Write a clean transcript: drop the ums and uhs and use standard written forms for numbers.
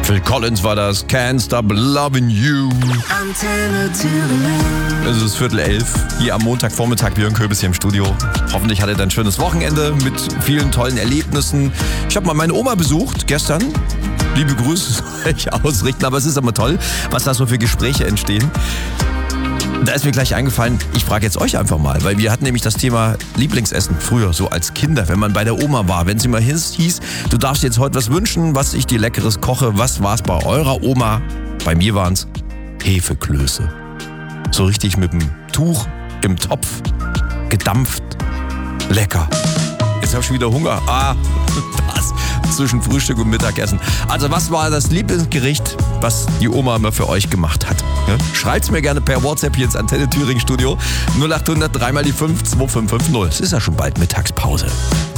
Phil Collins war das. Can't Stop Loving You. Es ist 10:45 hier am Montagvormittag. Björn Köbis hier im Studio. Hoffentlich hattet ihr ein schönes Wochenende mit vielen tollen Erlebnissen. Ich habe mal meine Oma besucht gestern. Liebe Grüße soll ich ausrichten, aber es ist immer toll, was da so für Gespräche entstehen. Da ist mir gleich eingefallen, ich frage jetzt euch einfach mal, weil wir hatten nämlich das Thema Lieblingsessen früher, so als Kinder, wenn man bei der Oma war. Wenn sie mal hieß, du darfst jetzt heute was wünschen, was ich dir Leckeres koche. Was war es bei eurer Oma? Bei mir waren es Hefeklöße. So richtig mit dem Tuch im Topf, gedampft, lecker. Jetzt habe ich schon wieder Hunger. Das zwischen Frühstück und Mittagessen. Also was war das Lieblingsgericht, was die Oma immer für euch gemacht hat? Schreibt's mir gerne per WhatsApp hier ins Antenne Thüringen Studio 0800 3 mal die 5 2550. Es ist ja schon bald Mittagspause.